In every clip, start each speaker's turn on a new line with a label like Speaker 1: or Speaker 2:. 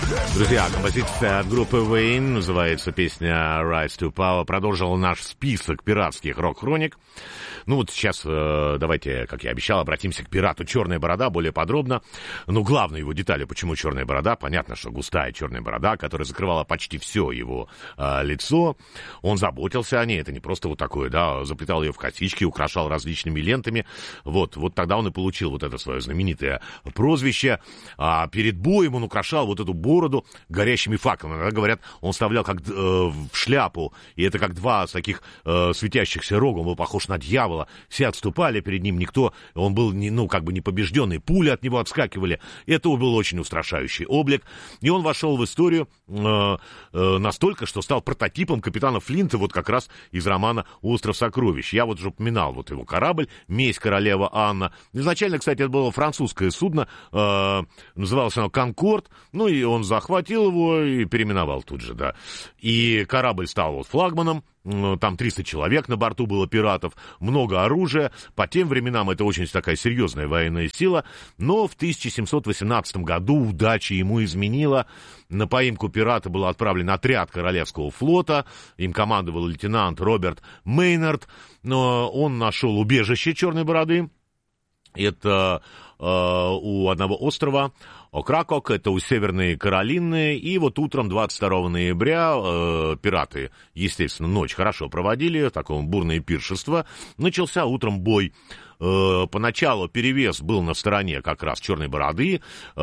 Speaker 1: Друзья, композиция от группы Wayne, называется песня Rise to Power, продолжила наш список пиратских рок-хроник. Ну вот сейчас давайте, как я обещал, обратимся к пирату «Черная борода» более подробно. Ну, главной его деталью, почему «Черная борода», понятно, что густая черная борода, которая закрывала почти все его лицо. Он заботился о ней, это не просто вот такое, да, заплетал ее в косички, украшал различными лентами. Вот тогда он и получил вот это свое знаменитое прозвище. А перед боем он украшал вот эту бороду горящими факелами. Иногда говорят, он вставлял как в шляпу, и это как два таких светящихся рога, он был похож на дьявола. Все отступали перед ним, никто, он был не побежденный, пули от него отскакивали. Это был очень устрашающий облик. И он вошел в историю настолько, что стал прототипом капитана Флинта, вот как раз из романа «Остров сокровищ». Я вот уже упоминал вот его корабль «Месть королева Анна». Изначально, кстати, это было французское судно, называлось оно «Конкорд», ну и он захватил его и переименовал тут же, да. И корабль стал вот флагманом. Там 300 человек на борту было пиратов, много оружия. По тем временам это очень такая серьезная военная сила. Но в 1718 году удача ему изменила. На поимку пирата был отправлен отряд Королевского флота. Им командовал лейтенант Роберт Мейнард. Но он нашел убежище Черной бороды. Это у одного острова Окракок, это у Северной Каролины. И вот утром 22 ноября пираты, естественно, ночь хорошо проводили, такое бурное пиршество. Начался утром бой. Поначалу перевес был на стороне как раз Черной бороды.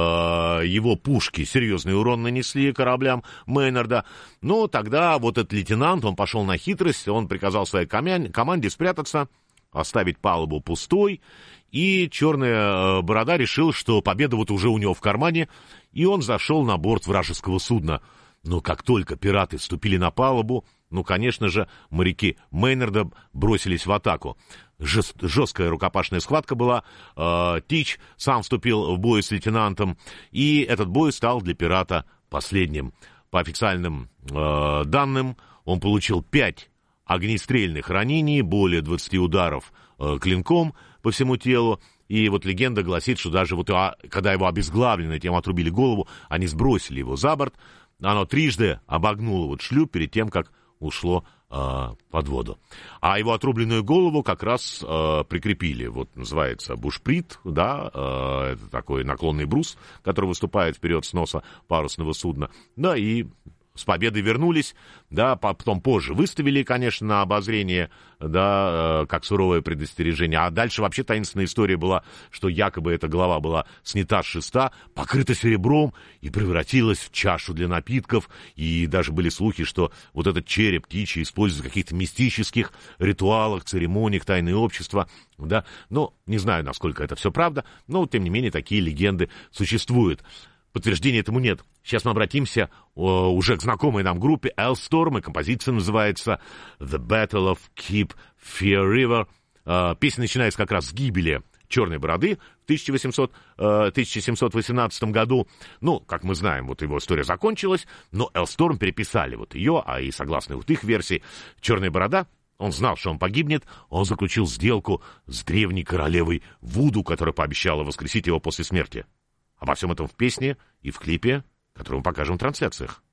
Speaker 1: Его пушки серьезный урон нанесли кораблям Мейнарда. Но тогда вот этот лейтенант, он пошел на хитрость, он приказал своей команде спрятаться, оставить палубу пустой. И Черная борода решил, что победа вот уже у него в кармане, и он зашел на борт вражеского судна. Но как только пираты вступили на палубу, конечно же, моряки Мейнарда бросились в атаку. Жесткая рукопашная схватка была. Тич сам вступил в бой с лейтенантом, и этот бой стал для пирата последним. По официальным данным, он получил 5 огнестрельных ранений, более 20 ударов клинком по всему телу. И вот легенда гласит, что даже вот когда его обезглавлены, тем отрубили голову, они сбросили его за борт. Оно трижды обогнуло вот шлюп перед тем, как ушло под воду. А его отрубленную голову как раз прикрепили, вот называется бушприт, да, это такой наклонный брус, который выступает вперед с носа парусного судна, да, и с победой вернулись, да, потом позже выставили, конечно, на обозрение, да, как суровое предостережение. А дальше вообще таинственная история была, что якобы эта голова была снята с шеста, покрыта серебром и превратилась в чашу для напитков. И даже были слухи, что вот этот череп птичий используется в каких-то мистических ритуалах, церемониях, тайные общества, да. Но не знаю, насколько это все правда, но, тем не менее, такие легенды существуют. Подтверждения этому нет. Сейчас мы обратимся уже к знакомой нам группе Elstorm, и композиция называется «The Battle of Cape Fear River». Песня начинается как раз с гибели Черной бороды в 1718 году. Ну, как мы знаем, вот его история закончилась, но Elstorm переписали вот ее, и согласно вот их версии, Черная борода, он знал, что он погибнет, он заключил сделку с древней королевой Вуду, которая пообещала воскресить его после смерти. Обо всем этом в песне и в клипе, который мы покажем в трансляциях.